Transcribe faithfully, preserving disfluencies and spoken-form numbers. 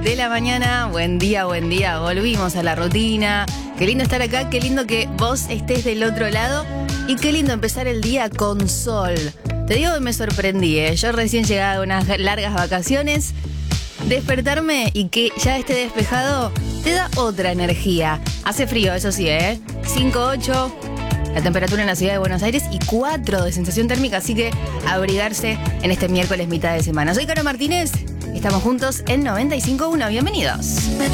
de la mañana. Buen día, buen día. Volvimos a la rutina. Qué lindo estar acá, qué lindo que vos estés del otro lado. Y qué lindo empezar el día con sol. Te digo que me sorprendí, ¿eh? Yo recién llegaba de unas largas vacaciones. Despertarme y que ya esté despejado te da otra energía. Hace frío, eso sí, ¿eh? cinco, ocho, la temperatura en la ciudad de Buenos Aires y cuatro de sensación térmica, así que abrigarse en este miércoles mitad de semana. Soy Caro Martínez, estamos juntos en noventa y cinco punto uno, bienvenidos.